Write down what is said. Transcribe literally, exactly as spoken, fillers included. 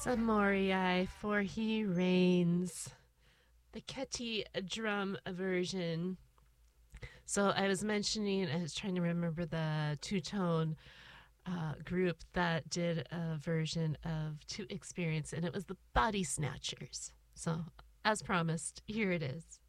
Samoriai, for he reigns. The Keti drum version. So I was mentioning, I was trying to remember the two tone uh, group that did a version of To Experience, and it was the Body Snatchers. So, as promised, here it is.